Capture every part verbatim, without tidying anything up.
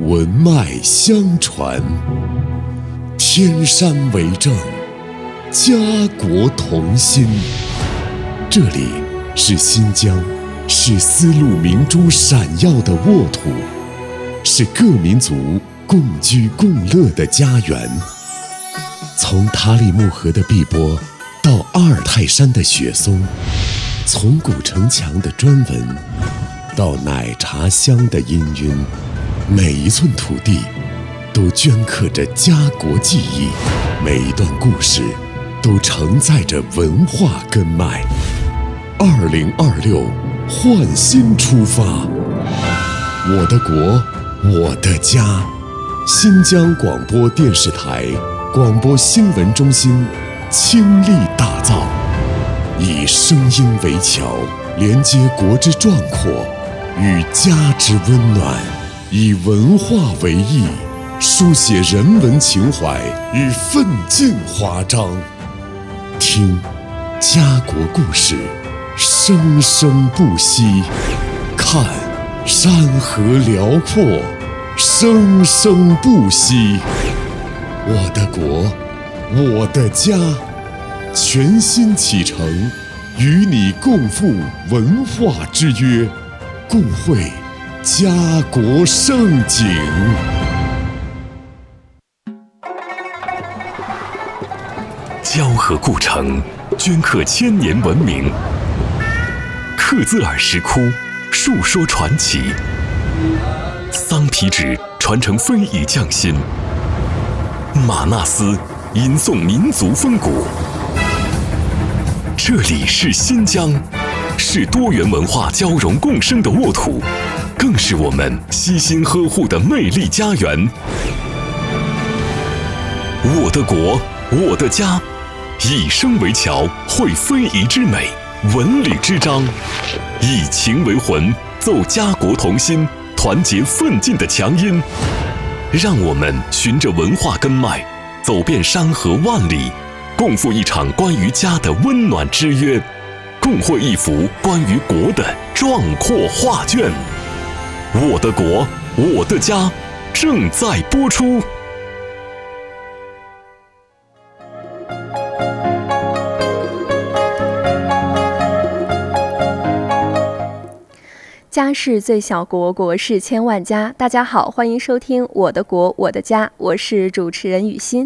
文脉相传，天山为证，家国同心。这里是新疆，是丝路明珠闪耀的沃土，是各民族共居共乐的家园。从塔里木河的碧波到阿尔泰山的雪松，从古城墙的砖纹到奶茶香的氤氲，每一寸土地都镌刻着家国记忆，每一段故事都承载着文化根脉。二零二六，焕新出发，我的国，我的家。新疆广播电视台广播新闻中心倾力打造，以声音为桥，连接国之壮阔与家之温暖，以文化为翼，书写人文情怀与奋进华章。听家国故事，生生不息；看山河辽阔，生生不息。我的国，我的家，全新启程，与你共赴文化之约，共绘家国盛景。 交河故城，镌刻千年文明；克孜尔石窟，述说传奇；桑皮纸传承非遗匠心；玛纳斯吟诵民族风骨。这里是新疆，是多元文化交融共生的沃土，更是我们悉心呵护的魅力家园。我的国，我的家，以声为桥，绘非遗之美，文旅之章；以情为魂，奏家国同心，团结奋进的强音。让我们循着文化根脉，走遍山河万里，共赴一场关于家的温暖之约，共绘一幅关于国的壮阔画卷。我的国，我的家，正在播出。 家是最小国，国是千万家。大家好，欢迎收听《我的国我的家》，我是主持人雨欣。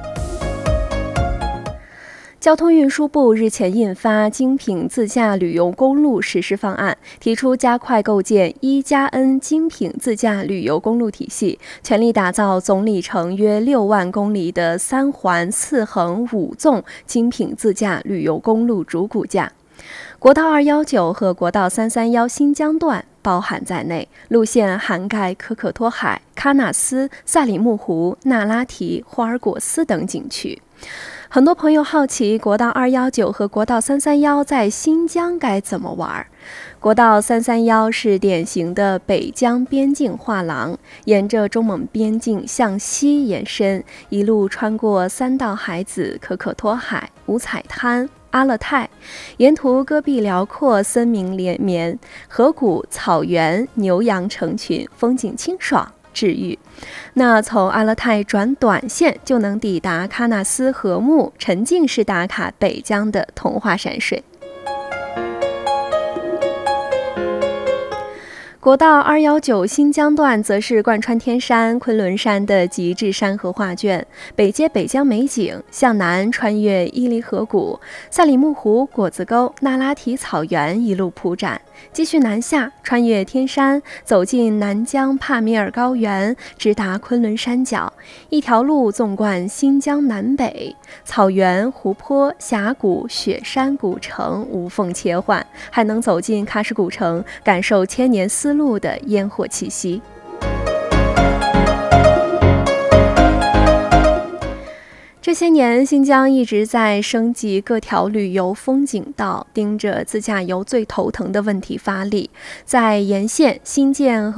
交通运输部日前印发精品自驾旅游公路实施方案，提出加快构建一加 N 精品自驾旅游公路体系，全力打造总里程约六万公里的三环四横五纵精品自驾旅游公路主骨架。国道二一九和国道三三一新疆段包含在内，路线涵盖可可托海、喀纳斯、萨里木湖、那拉提、霍尔果斯等景区。很多朋友好奇国道二一九和国道三三一在新疆该怎么玩。国道三三一是典型的北疆边境画廊，沿着中蒙边境向西延伸，一路穿过三道海子、可可托海、五彩滩、阿勒泰，沿途戈壁辽阔，森林连绵，河谷、草原、牛羊成群，风景清爽治愈。那从阿勒泰转短线就能抵达喀纳斯禾木，沉浸式打卡北疆的童话山水。国道二一九新疆段则是贯穿天山、昆仑山的极致山河画卷，北接北疆美景，向南穿越伊犁河谷、萨里木湖、果子沟、那拉提草原一路铺展，继续南下，穿越天山，走进南疆帕米尔高原，直达昆仑山脚，一条路纵贯新疆南北，草原、湖泊、峡谷、雪山、古城无缝切换，还能走进喀什古城，感受千年丝路的烟火气息。这些年，新疆一直在升级各条旅游风景道，盯着自驾游最头疼的问题发力，在沿线新建